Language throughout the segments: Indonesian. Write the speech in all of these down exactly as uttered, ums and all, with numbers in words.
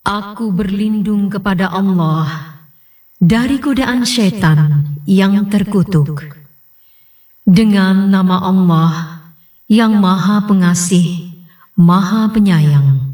Aku berlindung kepada Allah dari godaan syaitan yang terkutuk. Dengan nama Allah yang Maha Pengasih, Maha Penyayang.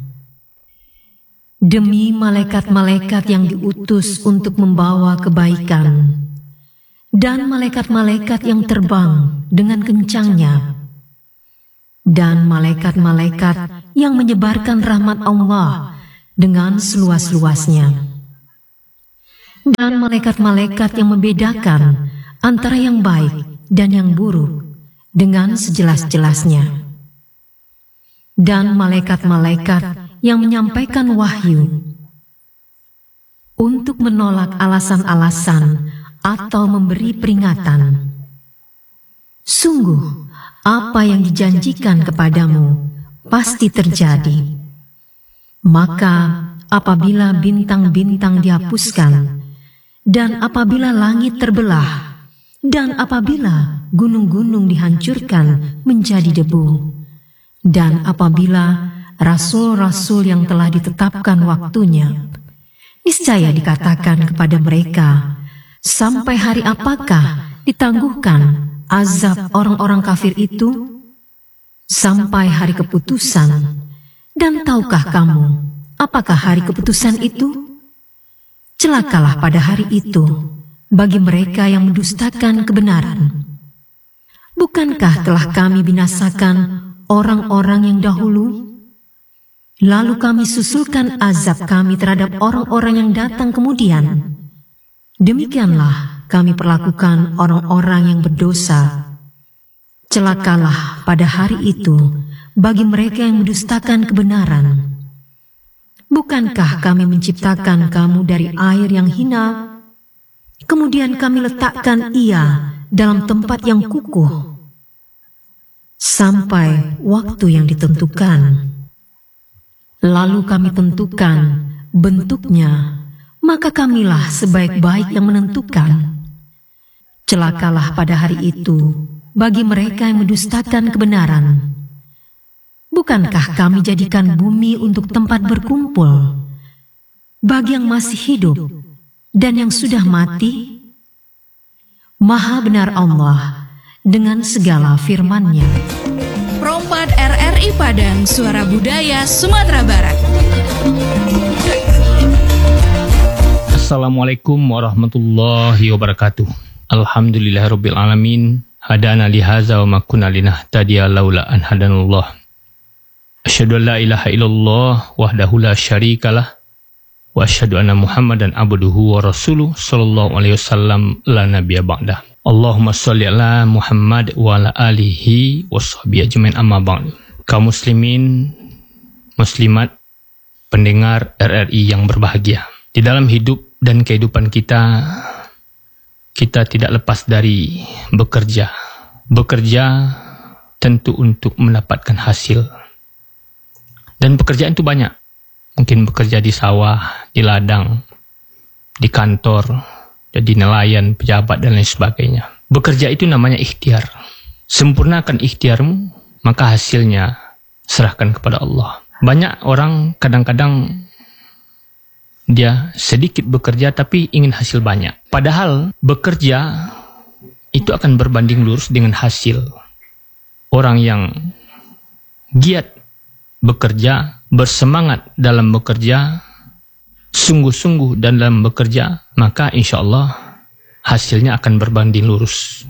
Demi malaikat-malaikat yang diutus untuk membawa kebaikan, dan malaikat-malaikat yang terbang dengan kencangnya, dan malaikat-malaikat yang menyebarkan rahmat Allah dengan seluas-luasnya, dan malaikat-malaikat yang membedakan antara yang baik dan yang buruk dengan sejelas-jelasnya, dan malaikat-malaikat yang menyampaikan wahyu untuk menolak alasan-alasan atau memberi peringatan. Sungguh, apa yang dijanjikan kepadamu pasti terjadi. Maka apabila bintang-bintang dihapuskan, dan apabila langit terbelah, dan apabila gunung-gunung dihancurkan menjadi debu, dan apabila rasul-rasul yang telah ditetapkan waktunya, niscaya dikatakan kepada mereka, sampai hari apakah ditangguhkan azab orang-orang kafir itu? Sampai hari keputusan. Dan tahukah kamu, apakah hari keputusan itu? Celakalah pada hari itu bagi mereka yang mendustakan kebenaran. Bukankah telah kami binasakan orang-orang yang dahulu? Lalu kami susulkan azab kami terhadap orang-orang yang datang kemudian. Demikianlah kami perlakukan orang-orang yang berdosa. Celakalah pada hari itu bagi mereka yang mendustakan kebenaran. Bukankah kami menciptakan kamu dari air yang hina, kemudian kami letakkan ia dalam tempat yang kukuh, sampai waktu yang ditentukan. Lalu kami tentukan bentuknya, maka kamilah sebaik-baik yang menentukan. Celakalah pada hari itu bagi mereka yang mendustakan kebenaran. Bukankah kami jadikan bumi untuk tempat berkumpul bagi yang masih hidup dan yang sudah mati? Maha benar Allah dengan segala firman-Nya. Rompat R R I Padang, Suara Budaya Sumatera Barat. Assalamualaikum warahmatullahi wabarakatuh. Alhamdulillahirabbil alamin. Hadana lihaza wa ma kunna linahtadiya laula an hadanallah. Asyhadu an la ilaha illallah wahdahu la syarikalah wa asyhadu anna Muhammadan abduhu wa rasuluh sallallahu alaihi wasallam la nabiyya ba'dah. Allahumma sholli ala Muhammad wa ala alihi washabihi ajmain amma ba'du. Kaum muslimin, muslimat, pendengar R R I yang berbahagia. Di dalam hidup dan kehidupan kita, kita tidak lepas dari bekerja. Bekerja tentu untuk mendapatkan hasil. Dan pekerjaan itu banyak. Mungkin bekerja di sawah, di ladang, di kantor, jadi nelayan, pejabat, dan lain sebagainya. Bekerja itu namanya ikhtiar. Sempurnakan ikhtiarmu, maka hasilnya serahkan kepada Allah. Banyak orang kadang-kadang dia sedikit bekerja tapi ingin hasil banyak. Padahal bekerja itu akan berbanding lurus dengan hasil. Orang yang giat bekerja, bersemangat dalam bekerja, sungguh-sungguh dalam bekerja, maka insya Allah hasilnya akan berbanding lurus.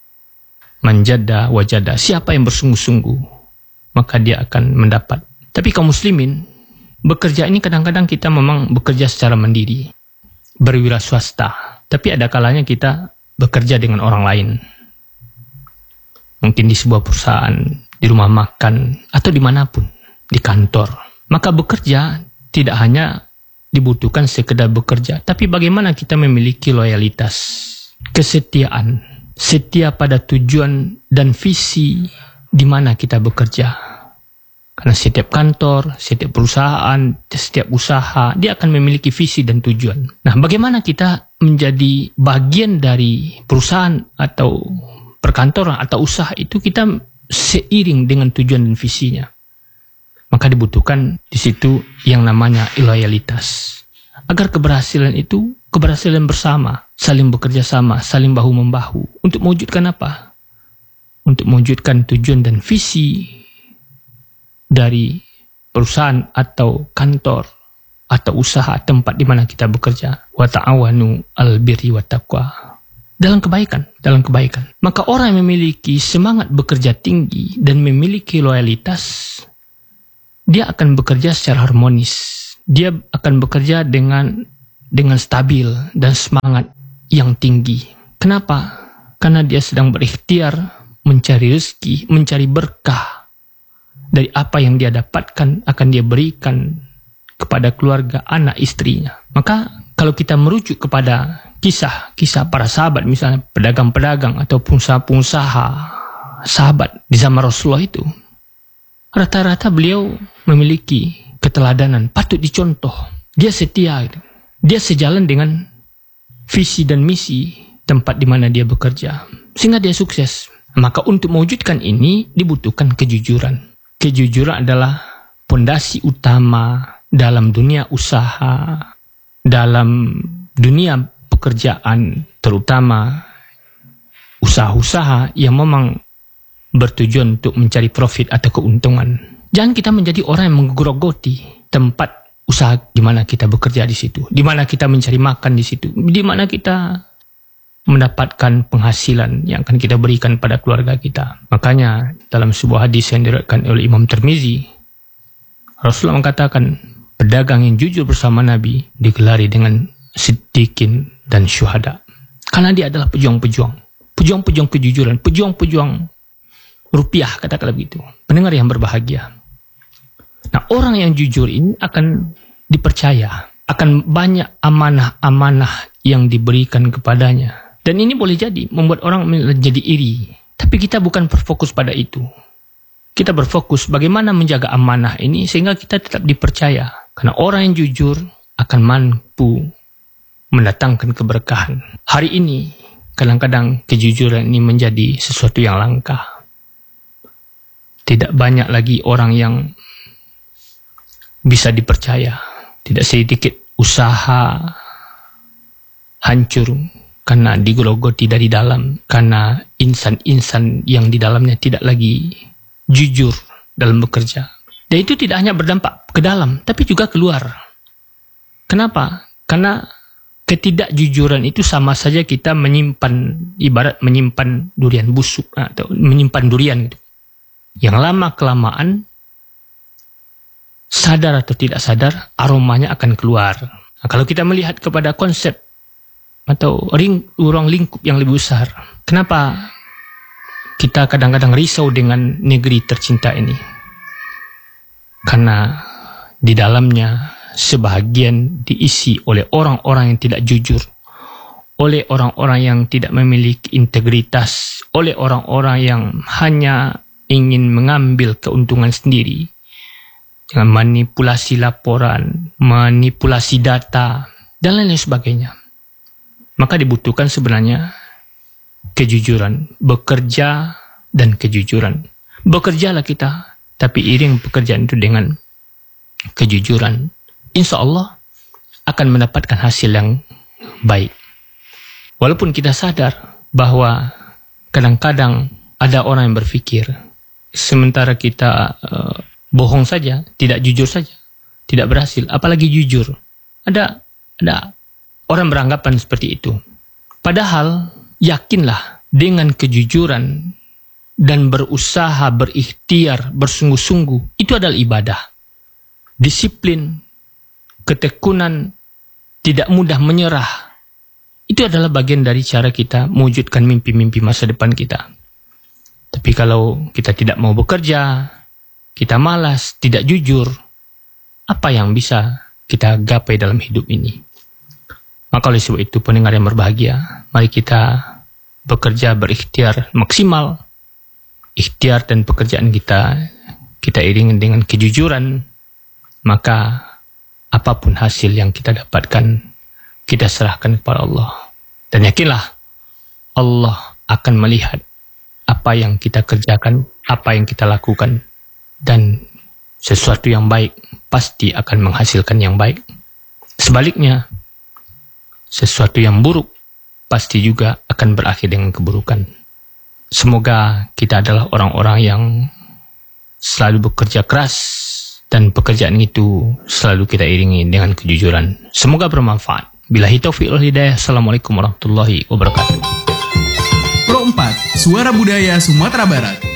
Manjada wajada, siapa yang bersungguh-sungguh, maka dia akan mendapat. Tapi kaum muslimin, bekerja ini kadang-kadang kita memang bekerja secara mandiri, berwira swasta, tapi ada kalanya kita bekerja dengan orang lain. Mungkin di sebuah perusahaan, di rumah makan, atau dimanapun, di kantor. Maka bekerja tidak hanya dibutuhkan sekedar bekerja, tapi bagaimana kita memiliki loyalitas, kesetiaan, setia pada tujuan dan visi di mana kita bekerja. Karena setiap kantor, setiap perusahaan, setiap usaha, dia akan memiliki visi dan tujuan. Nah, bagaimana kita menjadi bagian dari perusahaan atau perkantoran atau usaha itu, kita seiring dengan tujuan dan visinya. Maka dibutuhkan di situ yang namanya loyalitas. Agar keberhasilan itu keberhasilan bersama, saling bekerja sama, saling bahu-membahu. Untuk mewujudkan apa? Untuk mewujudkan tujuan dan visi dari perusahaan atau kantor atau usaha tempat di mana kita bekerja. Wa ta'awanu al birri wa taqwa. Dalam kebaikan, dalam kebaikan. Maka orang yang memiliki semangat bekerja tinggi dan memiliki loyalitas, dia akan bekerja secara harmonis. Dia akan bekerja dengan dengan stabil dan semangat yang tinggi. Kenapa? Karena dia sedang berikhtiar mencari rezeki, mencari berkah dari apa yang dia dapatkan akan dia berikan kepada keluarga, anak, istrinya. Maka kalau kita merujuk kepada kisah-kisah para sahabat, misalnya pedagang-pedagang atau pengusaha-pengusaha sahabat di zaman Rasulullah itu, rata-rata beliau memiliki keteladanan, patut dicontoh. Dia setia, dia sejalan dengan visi dan misi tempat di mana dia bekerja, sehingga dia sukses. Maka untuk mewujudkan ini dibutuhkan kejujuran. Kejujuran adalah pondasi utama dalam dunia usaha, dalam dunia pekerjaan, terutama usaha-usaha yang memang bertujuan untuk mencari profit atau keuntungan. Jangan kita menjadi orang yang menggerogoti tempat usaha di mana kita bekerja di situ, di mana kita mencari makan di situ, di mana kita mendapatkan penghasilan yang akan kita berikan pada keluarga kita. Makanya dalam sebuah hadis yang diriwayatkan oleh Imam Tirmizi, Rasulullah mengatakan, pedagang yang jujur bersama Nabi digelari dengan siddiqin dan syuhada. Karena dia adalah pejuang-pejuang, pejuang-pejuang kejujuran, pejuang-pejuang rupiah, katakanlah begitu. Pendengar yang berbahagia. Nah, orang yang jujur ini akan dipercaya, akan banyak amanah-amanah yang diberikan kepadanya. Dan ini boleh jadi membuat orang menjadi iri. Tapi kita bukan berfokus pada itu. Kita berfokus bagaimana menjaga amanah ini sehingga kita tetap dipercaya. Karena orang yang jujur akan mampu mendatangkan keberkahan. Hari ini, kadang-kadang kejujuran ini menjadi sesuatu yang langka. Tidak banyak lagi orang yang bisa dipercaya. Tidak sedikit usaha hancur karena digerogoti dari dalam. Karena insan-insan yang di dalamnya tidak lagi jujur dalam bekerja. Dan itu tidak hanya berdampak ke dalam, tapi juga keluar. Kenapa? Karena ketidakjujuran itu sama saja kita menyimpan, ibarat menyimpan durian busuk atau menyimpan durian gitu. Yang lama-kelamaan, sadar atau tidak sadar, aromanya akan keluar. Nah, kalau kita melihat kepada konsep atau ring, ruang lingkup yang lebih besar, kenapa kita kadang-kadang risau dengan negeri tercinta ini? Karena di dalamnya sebahagian diisi oleh orang-orang yang tidak jujur, oleh orang-orang yang tidak memiliki integritas, oleh orang-orang yang hanya ingin mengambil keuntungan sendiri dengan manipulasi laporan, manipulasi data, dan lain-lain sebagainya. Maka dibutuhkan sebenarnya kejujuran, bekerja dan kejujuran. Bekerjalah kita, tapi iring pekerjaan itu dengan kejujuran. Insya Allah akan mendapatkan hasil yang baik. Walaupun kita sadar bahwa kadang-kadang ada orang yang berpikir, sementara kita uh, bohong saja, tidak jujur saja, tidak berhasil, apalagi jujur. Ada ada orang beranggapan seperti itu. Padahal yakinlah dengan kejujuran dan berusaha, berikhtiar, bersungguh-sungguh, itu adalah ibadah. Disiplin, ketekunan, tidak mudah menyerah, itu adalah bagian dari cara kita mewujudkan mimpi-mimpi masa depan kita. Tapi kalau kita tidak mau bekerja, kita malas, tidak jujur, apa yang bisa kita gapai dalam hidup ini? Maka oleh sebab itu, pendengar yang berbahagia, mari kita bekerja, berikhtiar maksimal. Ikhtiar dan pekerjaan kita, kita iringi dengan kejujuran, maka apapun hasil yang kita dapatkan, kita serahkan kepada Allah. Dan yakinlah, Allah akan melihat apa yang kita kerjakan, apa yang kita lakukan, dan sesuatu yang baik pasti akan menghasilkan yang baik. Sebaliknya, sesuatu yang buruk pasti juga akan berakhir dengan keburukan. Semoga kita adalah orang-orang yang selalu bekerja keras dan pekerjaan itu selalu kita iringi dengan kejujuran. Semoga bermanfaat. Billahi taufiq wal hidayah. Assalamualaikum warahmatullahi wabarakatuh. Pro empat, Suara Budaya Sumatera Barat.